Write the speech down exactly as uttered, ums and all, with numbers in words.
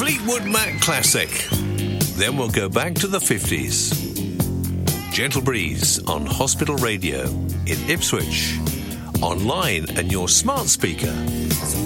Fleetwood Mac classic. Then we'll go back to the fifties. Gentle Breeze on Hospital Radio in Ipswich. Online and your smart speaker.